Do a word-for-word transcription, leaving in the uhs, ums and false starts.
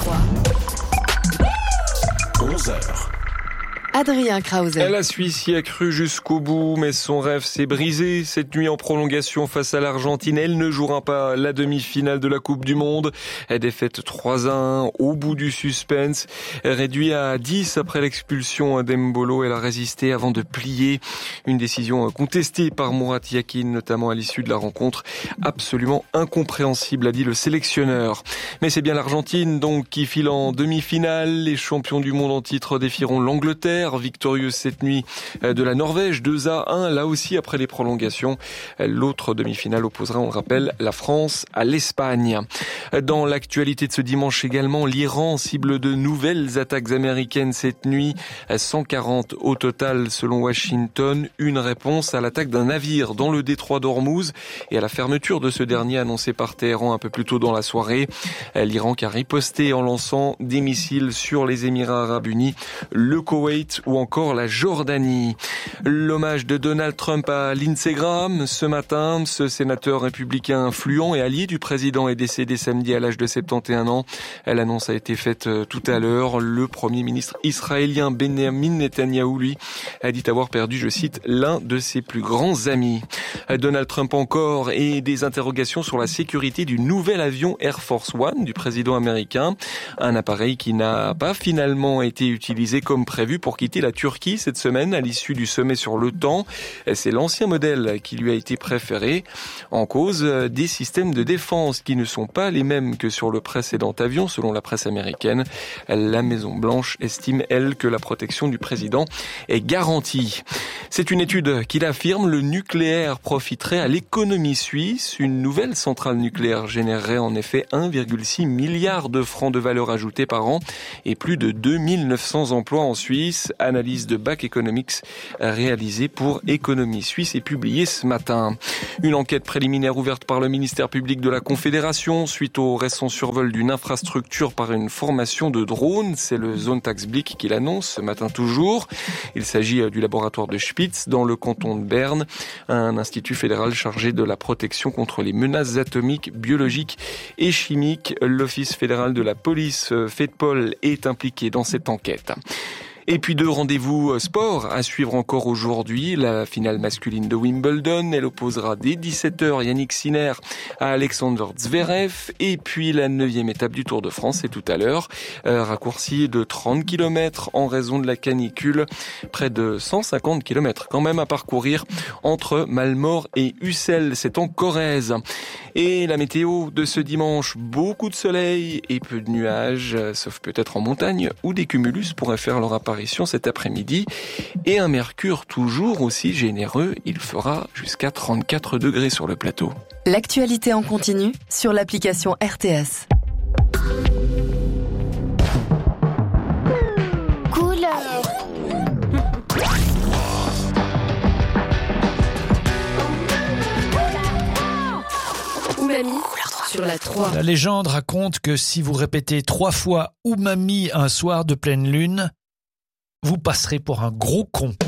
trois. onze heures. Adrien Krauser. La Suisse y a cru jusqu'au bout, mais son rêve s'est brisé. Cette nuit en prolongation face à l'Argentine, elle ne jouera pas la demi-finale de la Coupe du Monde. Défaite trois à un au bout du suspense. Réduit à dix après l'expulsion d'Embolo, elle a résisté avant de plier. Une décision contestée par Murat Yakin, notamment à l'issue de la rencontre. Absolument incompréhensible, a dit le sélectionneur. Mais c'est bien l'Argentine donc qui file en demi-finale. Les champions du monde en titre défieront l'Angleterre, victorieuse cette nuit de la Norvège, deux à un, là aussi après les prolongations. L'autre demi-finale opposera, on le rappelle, la France à l'Espagne. Dans l'actualité de ce dimanche également, l'Iran cible de nouvelles attaques américaines cette nuit, cent quarante au total selon Washington, une réponse à l'attaque d'un navire dans le détroit d'Ormuz et à la fermeture de ce dernier annoncé par Téhéran un peu plus tôt dans la soirée. L'Iran qui a riposté en lançant des missiles sur les Émirats arabes unis, le Koweït ou encore la Jordanie. L'hommage de Donald Trump à Lindsey Graham ce matin. Ce sénateur républicain influent et allié du président est décédé samedi à l'âge de soixante et onze ans. L'annonce a été faite tout à l'heure. Le premier ministre israélien Benjamin Netanyahou, lui, a dit avoir perdu, je cite, l'un de ses plus grands amis. Donald Trump encore et des interrogations sur la sécurité du nouvel avion Air Force One du président américain. Un appareil qui n'a pas finalement été utilisé comme prévu pour quitter la Turquie cette semaine à l'issue du sommet sur l'OTAN. C'est l'ancien modèle qui lui a été préféré. En cause, des systèmes de défense qui ne sont pas les mêmes que sur le précédent avion, selon la presse américaine. La Maison-Blanche estime, elle, que la protection du président est garantie. C'est une étude qui l'affirme, le nucléaire profiterait à l'économie suisse. Une nouvelle centrale nucléaire générerait en effet un virgule six milliard de francs de valeur ajoutée par an et plus de deux mille neuf cents emplois en Suisse. Analyse de Bac Economics réalisée pour Économie Suisse et publiée ce matin. Une enquête préliminaire ouverte par le ministère public de la Confédération suite au récent survol d'une infrastructure par une formation de drones. C'est le Sonntagsblick qui l'annonce ce matin toujours. Il s'agit du laboratoire de Spitz dans le canton de Berne, un institut fédéral chargé de la protection contre les menaces atomiques, biologiques et chimiques. L'Office fédéral de la police, FEDPOL, est impliqué dans cette enquête. Et puis deux rendez-vous sport à suivre encore aujourd'hui. La finale masculine de Wimbledon, elle opposera dès dix-sept heures Yannick Sinner à Alexander Zverev. Et puis la neuvième étape du Tour de France, c'est tout à l'heure. Euh, raccourci de trente kilomètres en raison de la canicule. Près de cent cinquante kilomètres quand même à parcourir entre Malmort et Ussel. C'est en Corrèze. Et la météo de ce dimanche, beaucoup de soleil et peu de nuages, sauf peut-être en montagne où des cumulus pourraient faire leur apparition cet après-midi, et un mercure toujours aussi généreux, il fera jusqu'à trente-quatre degrés sur le plateau. L'actualité en continu sur l'application R T S. Couleur. Umami sur la trois. La légende raconte que si vous répétez trois fois Umami un soir de pleine lune, vous passerez pour un gros con.